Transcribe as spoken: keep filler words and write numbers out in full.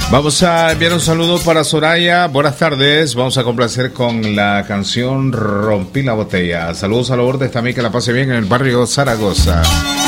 Vamos a enviar un saludo para Soraya. Buenas tardes. Vamos a complacer con la canción Rompí la botella. Saludos a los bordes también, que la pase bien en el barrio Zaragoza.